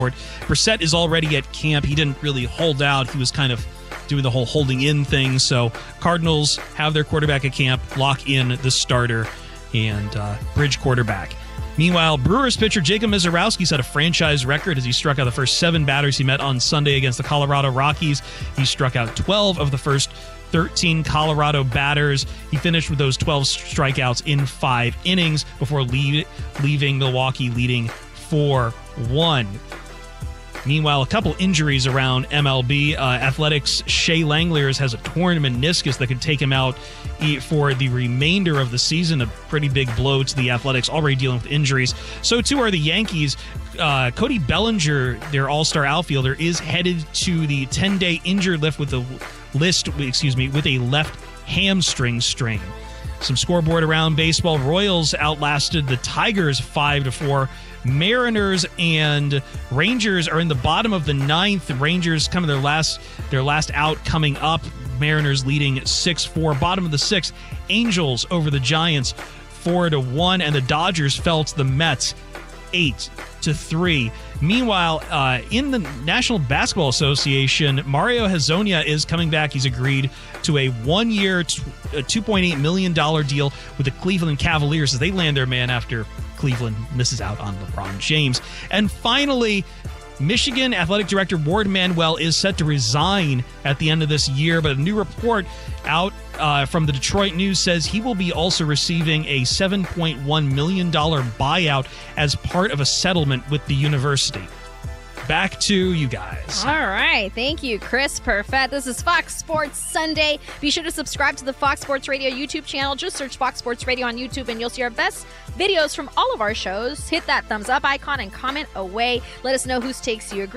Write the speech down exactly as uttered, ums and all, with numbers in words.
Brissett is already at camp. He didn't really hold out. He was kind of doing the whole holding in thing. So Cardinals have their quarterback at camp, lock in the starter and uh, bridge quarterback. Meanwhile, Brewers pitcher Jacob Misiorowski set a franchise record as he struck out the first seven batters he met on Sunday against the Colorado Rockies. He struck out twelve of the first thirteen Colorado batters. He finished with those twelve strikeouts in five innings before leave, leaving Milwaukee leading four one. Meanwhile, a couple injuries around M L B. Uh, Athletics' Shea Langeliers has a torn meniscus that could take him out for the remainder of the season. A pretty big blow to the Athletics, already dealing with injuries. So too are the Yankees. Uh, Cody Bellinger, their all-star outfielder, is headed to the ten-day injured list with a list. Excuse me, with a left hamstring strain. Some scoreboard around baseball. Royals outlasted the Tigers five to four. Mariners and Rangers are in the bottom of the ninth. The Rangers kind of their last their last out coming up. Mariners leading six four. Bottom of the sixth, Angels over the Giants four to one, and the Dodgers fell to the Mets eight to three. Meanwhile, uh, in the National Basketball Association, Mario Hezonja is coming back. He's agreed to a one-year, two point eight million dollars deal with the Cleveland Cavaliers as they land their man after Cleveland misses out on LeBron James. And finally, Michigan Athletic Director Ward Manuel is set to resign at the end of this year, but a new report out uh, from the Detroit News says he will be also receiving a seven point one million dollars buyout as part of a settlement with the university. Back to you guys. All right. Thank you, Chris Perfett. This is Fox Sports Sunday. Be sure to subscribe to the Fox Sports Radio YouTube channel. Just search Fox Sports Radio on YouTube and you'll see our best videos from all of our shows. Hit that thumbs up icon and comment away. Let us know whose takes you agree